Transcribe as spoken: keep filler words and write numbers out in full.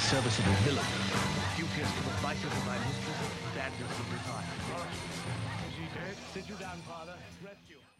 serviceable villain, duteous to the vices of thy mistress, standards of retire. Is he dead? Sit you down, father. Rest you.